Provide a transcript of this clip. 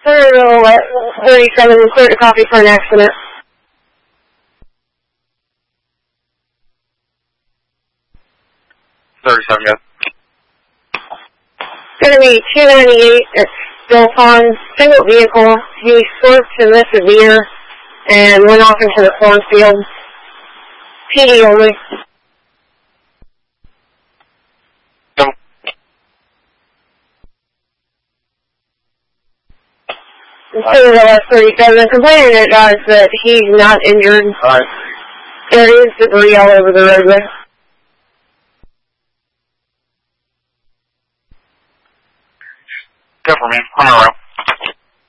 Centerville at 37, clear to copy for an accident. 37, yeah. Going to be 298 at Bill Pond, single vehicle. He swerved to miss a deer and went off into the cornfield. PD only. No. Centerville at 37, the complainant advised that he's not injured. Alright. There is debris all over the roadway. Go for me. On my route.